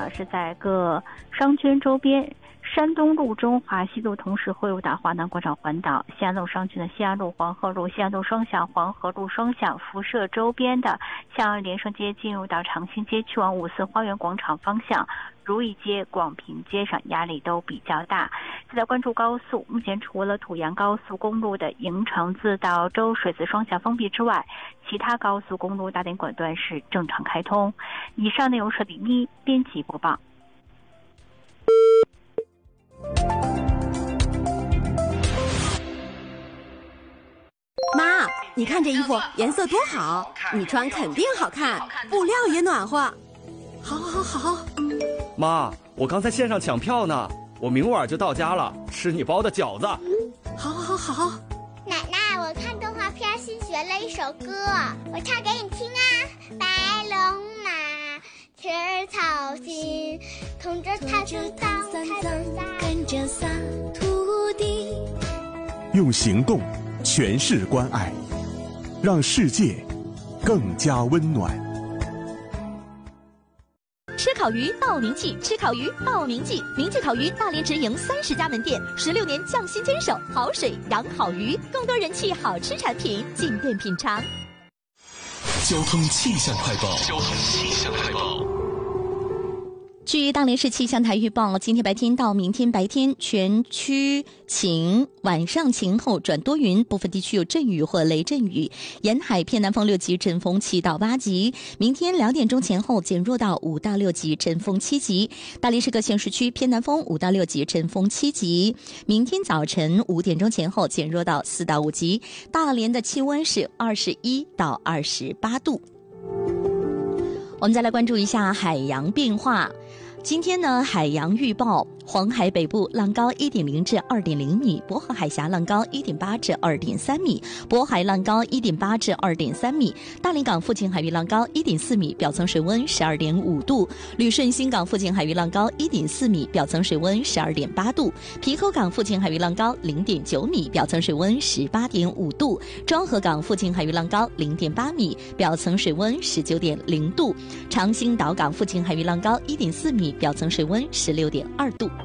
的是在各商圈周边。山东路、中华西路同时汇入到华南广场环岛，西安路商圈的西安路、黄河路、西安路双向、黄河路双向辐射周边的，向连胜街进入到长兴街去往五四花园广场方向，如意街、广平街上压力都比较大。再来关注高速，目前除了濮阳高速公路的营城自到周水寺双向封闭之外，其他高速公路大连管段是正常开通。以上内容是李妮编辑播报。 妈，你看这衣服颜色多好，你穿肯定好看，布料也暖和。好。 妈，我刚在线上抢票呢，我明晚就到家了，吃你包的饺子。 好。 奶奶，我看动画片新学了一首歌，我唱给你听啊。白龙马吃草心，同着它就当跟着撒土地， 用行动诠释关爱，让世界更加温暖。 吃烤鱼到铭记，吃烤鱼到铭记。铭记烤鱼大连直营30家门店，16年匠心坚守，好水养好鱼，更多人气好吃产品进店品尝。 交通气象快报。 据大连市气象台预报，今天白天到明天白天全区晴，晚上晴后转多云，部分地区有阵雨或雷阵雨。沿海偏南风6级，阵风7到8级。明天2点钟前后减弱到5到6级，阵风7级。大连市各县市区偏南风5到6级，阵风7级。明天早晨5点钟前后减弱到4到5级。大连的气温是21到28度。我们再来关注一下海洋变化。今天呢，海洋预报，黄海北部浪高1.0至2.0米，渤海海峡浪高1.8至2.3米，渤海浪高1.8至2.3米，大连港附近海域浪高1.4米，表层水温12.5度，旅顺新港附近海域浪高1.4米，表层水温12.8度，皮口港附近海域浪高0.9米，表层水温18.5度，庄河港附近海域浪高0.8米，表层水温19.0度，长兴岛港附近海域浪高1.4米，表层水温16.2度。